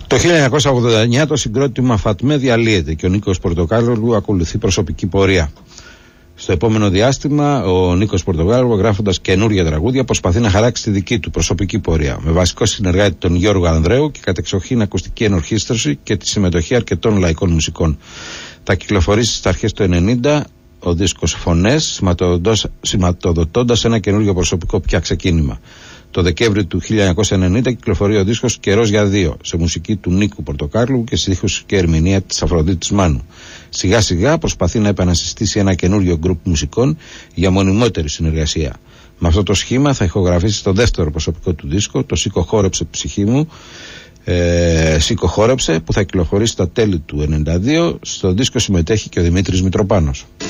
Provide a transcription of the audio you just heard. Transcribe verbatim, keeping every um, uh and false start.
Το χίλια εννιακόσια ογδόντα εννιά το συγκρότημα Φατμέ διαλύεται και ο Νίκος Πορτοκάλογλου ακολουθεί προσωπική πορεία. Στο επόμενο διάστημα, ο Νίκος Πορτοκάλογλου, γράφοντας καινούργια τραγούδια, προσπαθεί να χαράξει τη δική του προσωπική πορεία. Με βασικό συνεργάτη τον Γιώργο Ανδρέου και κατεξοχήν ακουστική ενορχήστρωση και τη συμμετοχή αρκετών λαϊκών μουσικών. Θα κυκλοφορήσει στις αρχές του ενενήντα ο δίσκος Φωνές, σηματοδοτώντας ένα καινούργιο προσωπικό πια ξεκίνημα. Το Δεκέμβρη του χίλια εννιακόσια ενενήντα κυκλοφορεί ο δίσκος Καιρός για δύο, σε μουσική του Νίκου Πορτοκάλογλου και στίχους και ερμηνεία της Αφροδίτης Μάνου. Σιγά σιγά προσπαθεί να επανασυστήσει ένα καινούριο γκρουπ μουσικών για μονιμότερη συνεργασία. Με αυτό το σχήμα θα ηχογραφήσει το δεύτερο προσωπικό του δίσκο, το Σήκω χόρεψε ψυχή μου, ε, Σήκω χόρεψε, που θα κυκλοφορήσει στα τέλη του ενενήντα δύο. Στο δίσκο συμμετέχει και ο Δημήτρης Μητροπάνος.